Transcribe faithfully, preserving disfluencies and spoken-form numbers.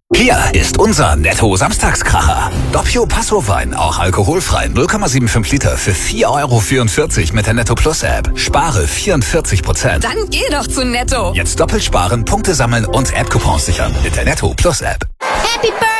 Hier ist unser Netto-Samstagskracher. Doppio Passo-Wein, auch alkoholfrei, null Komma fünfundsiebzig Liter für vier Euro vierundvierzig mit der Netto Plus App. Spare vierundvierzig Prozent. Dann geh doch zu Netto. Jetzt doppelt sparen, Punkte sammeln und App-Coupons sichern mit der Netto Plus App. Happy Birthday!